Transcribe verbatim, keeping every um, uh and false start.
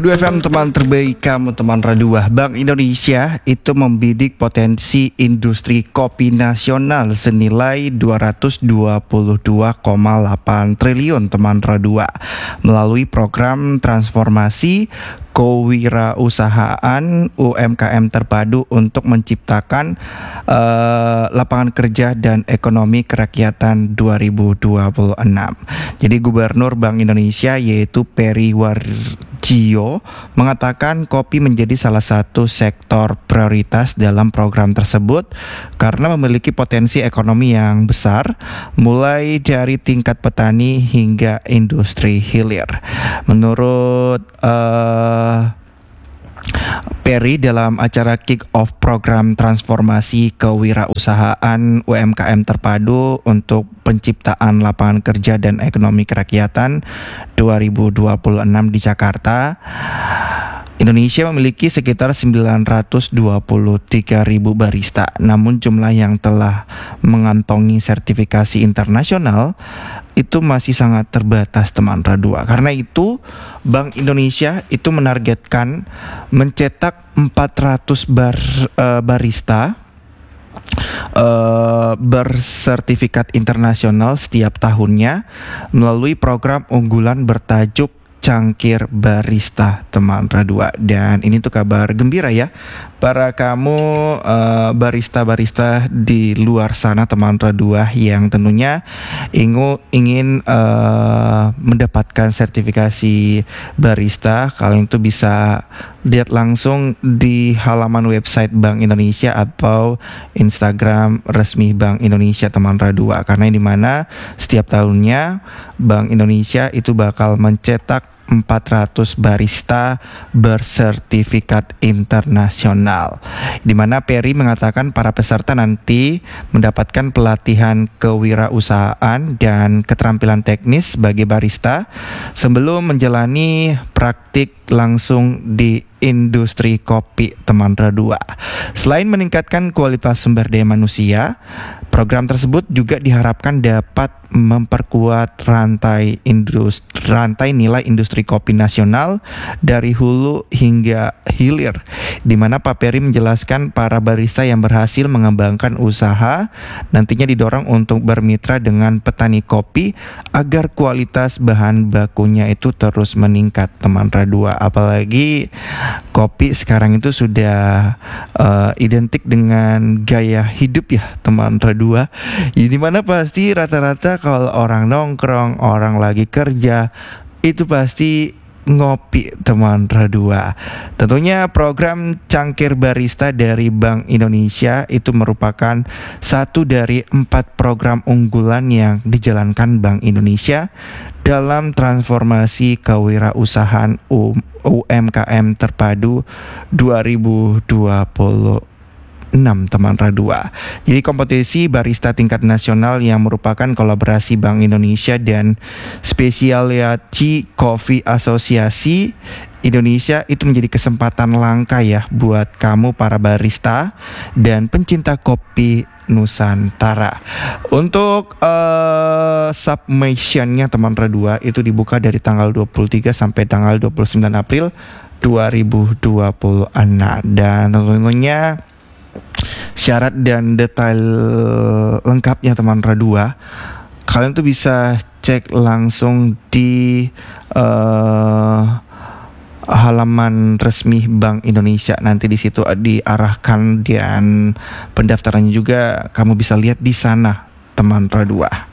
Radu F M, teman terbaik kamu, teman Radu. Bank Indonesia itu membidik potensi industri kopi nasional senilai dua ratus dua puluh dua koma delapan triliun, teman Radu, melalui program transformasi kewirausahaan U M K M terpadu untuk menciptakan uh, lapangan kerja dan ekonomi kerakyatan dua ribu dua puluh enam. Jadi Gubernur Bank Indonesia yaitu Peri Warjio mengatakan kopi menjadi salah satu sektor prioritas dalam program tersebut karena memiliki potensi ekonomi yang besar, mulai dari tingkat petani hingga industri hilir. Menurut uh, Peri dalam acara kick-off program transformasi kewirausahaan U M K M terpadu untuk penciptaan lapangan kerja dan ekonomi kerakyatan dua ribu dua puluh enam di Jakarta, Indonesia memiliki sekitar sembilan ratus dua puluh tiga ribu barista, namun jumlah yang telah mengantongi sertifikasi internasional itu masih sangat terbatas, teman Radu. Karena itu Bank Indonesia itu menargetkan mencetak empat ratus bar, uh, barista uh, bersertifikat internasional setiap tahunnya melalui program unggulan bertajuk Cangkir Barista, teman Radu. Dan ini tuh kabar gembira ya para kamu uh, barista-barista di luar sana, teman Radu, yang tentunya ingu, ingin uh, mendapatkan sertifikasi barista. Kalian tuh bisa lihat langsung di halaman website Bank Indonesia atau Instagram resmi Bank Indonesia, teman Radu, karena di mana setiap tahunnya Bank Indonesia itu bakal mencetak empat ratus barista bersertifikat internasional, di mana Peri mengatakan para peserta nanti mendapatkan pelatihan kewirausahaan dan keterampilan teknis sebagai barista sebelum menjalani praktik langsung di industri kopi, teman Radu. Selain meningkatkan kualitas sumber daya manusia, program tersebut juga diharapkan dapat memperkuat rantai industri, rantai nilai industri kopi nasional dari hulu hingga hilir, di mana Pak Peri menjelaskan para barista yang berhasil mengembangkan usaha nantinya didorong untuk bermitra dengan petani kopi agar kualitas bahan bakunya itu terus meningkat, teman Radu. Apalagi kopi sekarang itu sudah uh, identik dengan gaya hidup ya, teman Radu. Di mana pasti rata-rata kalau orang nongkrong, orang lagi kerja, itu pasti ngopi, teman Radu. Tentunya program Cangkir Barista dari Bank Indonesia itu merupakan satu dari empat program unggulan yang dijalankan Bank Indonesia dalam transformasi kewirausahaan U M K M terpadu dua ribu dua puluh enam, teman Radu. Jadi kompetisi barista tingkat nasional yang merupakan kolaborasi Bank Indonesia dan Specialty Coffee Asosiasi Indonesia itu menjadi kesempatan langka ya buat kamu para barista dan pencinta kopi Nusantara. Untuk uh, submissionnya, teman Radu, itu dibuka dari tanggal dua puluh tiga sampai tanggal dua puluh sembilan April dua ribu dua puluh enam, dan tentunya syarat dan detail lengkapnya, teman Radu, kalian tuh bisa cek langsung di uh, halaman resmi Bank Indonesia. Nanti di situ diarahkan dan pendaftarannya juga kamu bisa lihat di sana, teman Radu.